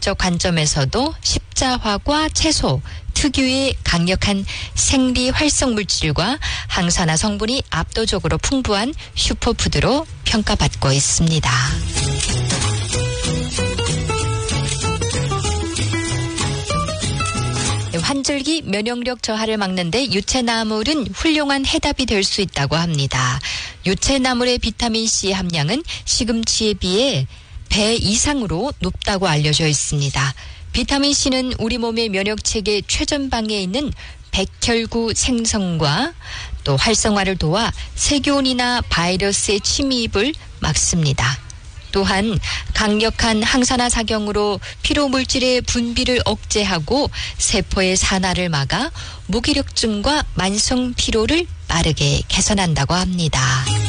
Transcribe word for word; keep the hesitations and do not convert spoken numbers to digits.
생물학적 관점에서도 십자화과 채소 특유의 강력한 생리 활성 물질과 항산화 성분이 압도적으로 풍부한 슈퍼푸드로 평가받고 있습니다. 환절기 면역력 저하를 막는데 유채나물은 훌륭한 해답이 될 수 있다고 합니다. 유채나물의 비타민C 함량은 시금치에 비해 배 이상으로 높다고 알려져 있습니다. 비타민C는 우리 몸의 면역체계 최전방에 있는 백혈구 생성과 또 활성화를 도와 세균이나 바이러스의 침입을 막습니다. 또한 강력한 항산화 작용으로 피로물질의 분비를 억제하고 세포의 산화를 막아 무기력증과 만성 피로를 빠르게 개선한다고 합니다.